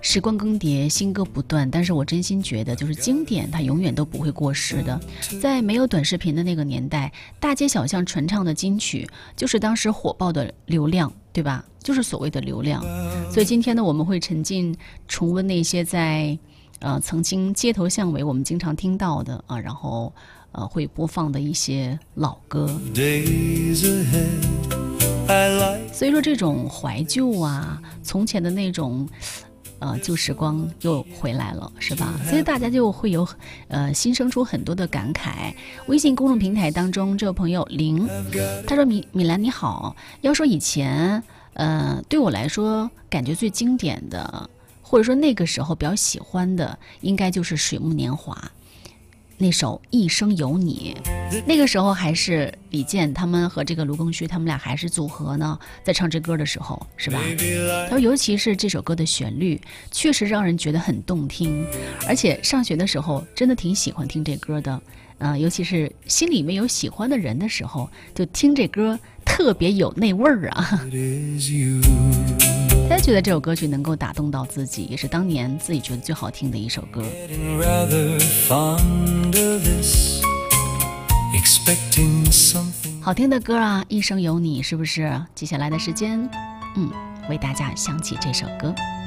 时光更迭，新歌不断，但是我真心觉得，就是经典它永远都不会过时的。在没有短视频的那个年代，大街小巷传唱的金曲，就是当时火爆的流量，对吧？就是所谓的流量。所以今天呢，我们会沉浸重温那些在曾经街头巷尾我们经常听到的啊，然后会播放的一些老歌。所以说这种怀旧啊，从前的那种旧时光又回来了，是吧？所以大家就会有新生出很多的感慨。微信公众平台当中，这位朋友林，他说米兰你好，要说以前对我来说感觉最经典的，或者说那个时候比较喜欢的，应该就是水木年华那首《一生有你》。那个时候还是李健他们和这个卢庚戌他们俩还是组合呢，在唱这歌的时候，是吧？他说尤其是这首歌的旋律确实让人觉得很动听，而且上学的时候真的挺喜欢听这歌的，尤其是心里面有喜欢的人的时候，就听这歌特别有那味儿啊。他觉得这首歌曲能够打动到自己，也是当年自己觉得最好听的一首歌。好听的歌啊，一生有你，是不是？接下来的时间为大家响起这首歌。